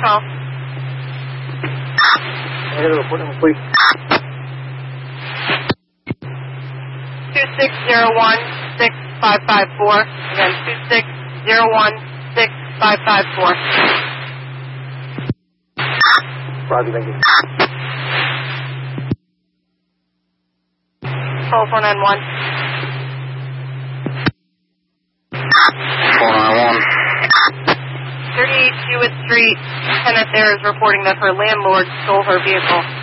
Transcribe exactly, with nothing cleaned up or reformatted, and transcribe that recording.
call. Please. two six zero one six five five four. Again, two six zero one six five five four. Roger, thank you. Call four nine one. four nine one. thirty-eight Hewitt Street, Kenneth Ayers reporting that her landlord stole her vehicle.